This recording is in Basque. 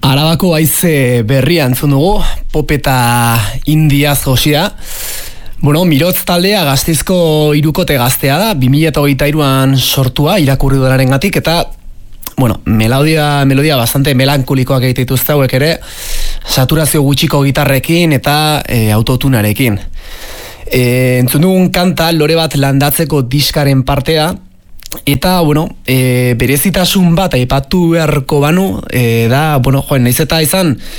Arabako haize berria entzun dugu, pop eta indiaz josia. Mirotz taldea Gasteizko hirukote gaztea da, 2023an sortua irakurridorarengatik eta melodia bastante melankolikoak egite dituzte hauek ere, saturazio gutxiko gitarrekin eta autotunarekin. Entzun dugun kanta lore bat landatzeko diskaren partea. Eta, berezitasun bat aipatu beharko banu, da, naiz eta izan